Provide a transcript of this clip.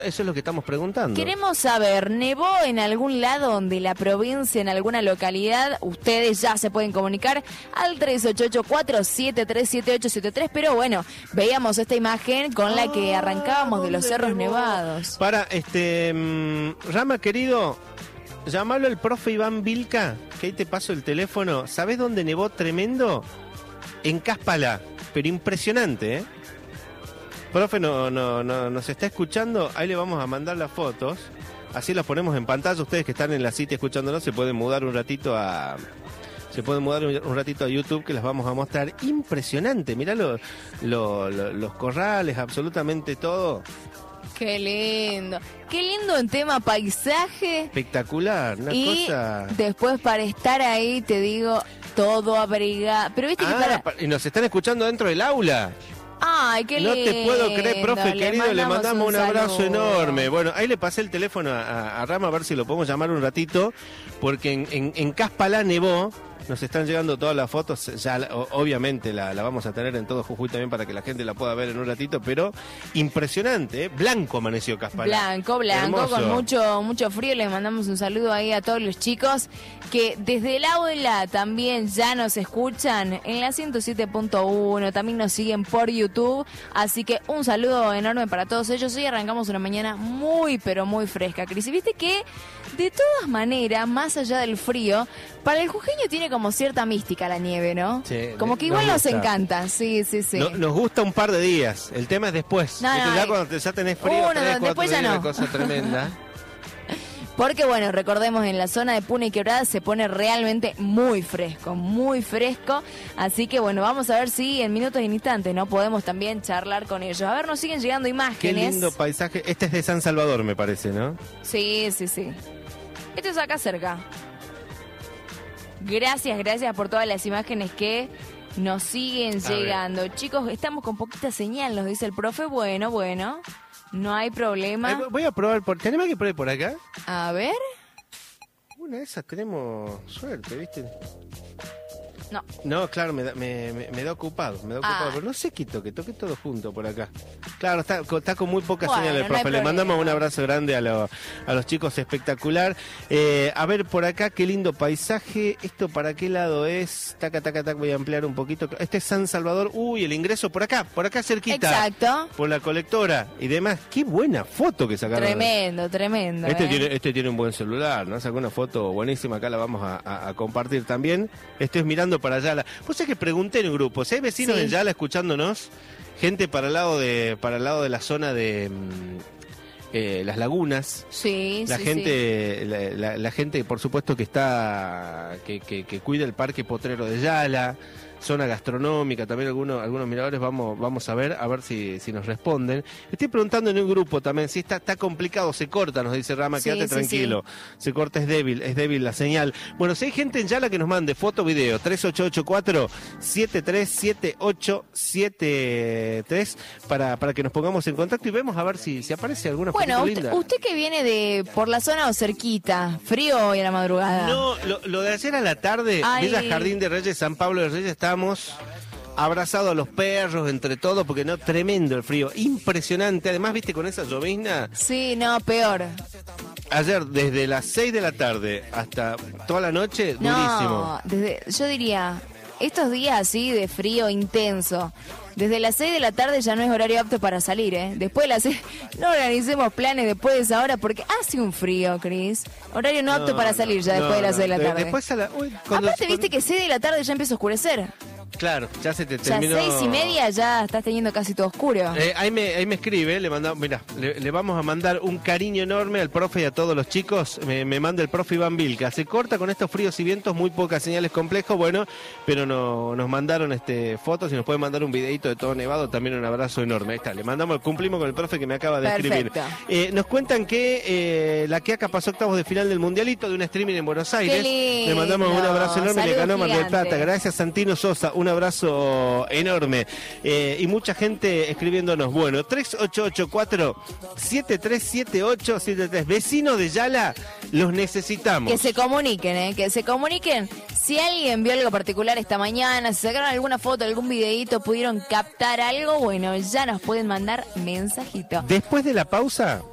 Eso es lo que estamos preguntando. Queremos saber, ¿nevó en algún lado de la provincia, en alguna localidad? Ustedes ya se pueden comunicar al 3884-737873, pero bueno, veíamos esta imagen con la que arrancábamos de los cerros nevados. Para, Rama, querido, llamalo al profe Iván Vilca, que ahí te paso el teléfono. ¿Sabés dónde nevó tremendo? En Caspalá, pero impresionante, ¿eh? Profe, nos está escuchando, ahí le vamos a mandar las fotos, así las ponemos en pantalla. Ustedes que están en la cita escuchándonos se pueden mudar un ratito a YouTube, que las vamos a mostrar. Impresionante, mirá los corrales, absolutamente todo. Qué lindo en tema paisaje. Espectacular, una cosa. Después para estar ahí, te digo, todo abrigado. Pero viste que y nos están escuchando dentro del aula. Ay, qué lindo. No te puedo creer, profe querido, le mandamos un abrazo enorme. Bueno, ahí le pasé el teléfono a Rama, a ver si lo podemos llamar un ratito, porque en Caspalá nevó. Nos están llegando todas las fotos, ya obviamente la vamos a tener en todo Jujuy también para que la gente la pueda ver en un ratito, pero impresionante, ¿eh? Blanco amaneció Caspalá. Blanco, hermoso. Con mucho frío. Les mandamos un saludo ahí a todos los chicos que desde el aula también ya nos escuchan en la 107.1, también nos siguen por YouTube, así que un saludo enorme para todos ellos. Hoy arrancamos una mañana muy, pero muy fresca, Cris. Y viste que, de todas maneras, más allá del frío, para el jujeño tiene como cierta mística la nieve, ¿no? Sí, como que igual nos encanta, sí. Nos gusta un par de días, el tema es después. Ya cuando ya tenés frío, 3, 4 días, una cosa tremenda. Porque bueno, recordemos, en la zona de Puna y Quebrada se pone realmente muy fresco, así que bueno, vamos a ver si en minutos y en instantes no podemos también charlar con ellos. A ver, nos siguen llegando imágenes. Qué lindo paisaje, este es de San Salvador, me parece, ¿no? Sí. Esto es acá cerca. Gracias por todas las imágenes que nos siguen llegando. Chicos, estamos con poquita señal, nos dice el profe. Bueno, no hay problema. Voy a probar, ¿tenemos que probar por acá? A ver. Una de esas tenemos suerte, ¿viste? No, claro, me da ocupado, pero no sé qué toque todo junto por acá. Claro, está con muy poca señal el profe. Le mandamos un abrazo grande a los chicos, espectacular. A ver, por acá, qué lindo paisaje. ¿Esto para qué lado es? Taca, voy a ampliar un poquito. Este es San Salvador. Uy, el ingreso por acá cerquita. Exacto. Por la colectora y demás. Qué buena foto que sacaron. Tremendo. Este tiene un buen celular, ¿no? Sacó una foto buenísima, acá la vamos a compartir también. Estoy mirando para Yala. Vos sabés que pregunté en un grupo, si hay vecinos en Yala escuchándonos, gente para el lado de la zona de las lagunas. La gente, por supuesto, que está que cuida el parque potrero de Yala, zona gastronómica, también algunos miradores. Vamos a ver si nos responden. Estoy preguntando en un grupo también si está complicado, se corta, nos dice Rama, quédate tranquilo. Se corta, es débil la señal. Bueno, si hay gente en Yala que nos mande foto, video, 3884-737873 para que nos pongamos en contacto y vemos a ver si aparece alguna foto linda. Bueno, usted que viene por la zona o cerquita, frío hoy a la madrugada. No, lo de ayer a la tarde, Villa Jardín de Reyes, San Pablo de Reyes, estábamos abrazados a los perros, entre todos, porque tremendo el frío, impresionante. Además, viste, con esa llovizna. Sí, peor. Ayer, desde las 6 de la tarde hasta toda la noche, durísimo. Yo diría, estos días así de frío intenso, desde las 6 de la tarde ya no es horario apto para salir, ¿eh? Después de las 6, no organicemos planes después de esa hora porque hace un frío, Cris. Horario no apto para salir ya después de las 6 de la tarde. Aparte, viste que 6 de la tarde ya empieza a oscurecer. Claro, ya se te terminó. Ya 6:30 ya estás teniendo casi todo oscuro. Ahí me escribe, le vamos a mandar un cariño enorme al profe y a todos los chicos. Me manda el profe Iván Vilca. Se corta con estos fríos y vientos, muy pocas señales, complejo, bueno, pero nos mandaron fotos y nos pueden mandar un videito de todo nevado, también un abrazo enorme. Ahí está, cumplimos con el profe que me acaba de escribir. Nos cuentan que la Quiaca pasó octavos de final del Mundialito de un streaming en Buenos Aires. Le mandamos un abrazo enorme, le ganó Mar del Plata. Gracias, Santino Sosa. Un abrazo enorme. Y mucha gente escribiéndonos. Bueno, 3884-737873. Vecinos de Yala, los necesitamos. Que se comuniquen, Si alguien vio algo particular esta mañana, si sacaron alguna foto, algún videíto, pudieron captar algo, bueno, ya nos pueden mandar mensajito. Después de la pausa,